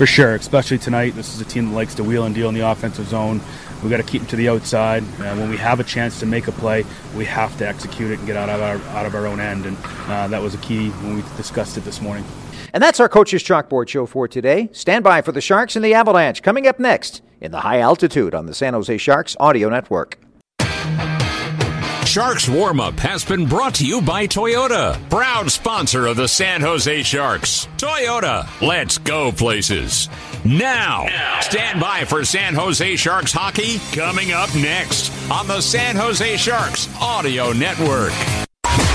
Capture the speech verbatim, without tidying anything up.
For sure, especially tonight. This is a team that likes to wheel and deal in the offensive zone. We've got to keep them to the outside. Uh, when we have a chance to make a play, we have to execute it and get out of our, out of our own end. And uh, that was a key when we discussed it this morning. And that's our Coach's Chalkboard show for today. Stand by for the Sharks and the Avalanche coming up next in the High Altitude on the San Jose Sharks Audio Network. Sharks Warm-Up has been brought to you by Toyota, proud sponsor of the San Jose Sharks. Toyota, let's go places. Now, stand by for San Jose Sharks hockey coming up next on the San Jose Sharks Audio Network.